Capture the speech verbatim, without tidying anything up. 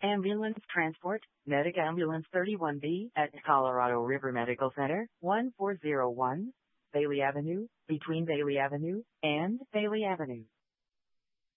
Ambulance transport, Medic Ambulance thirty-one B at Colorado River Medical Center, one four zero one, Bailey Avenue, between Bailey Avenue and Bailey Avenue.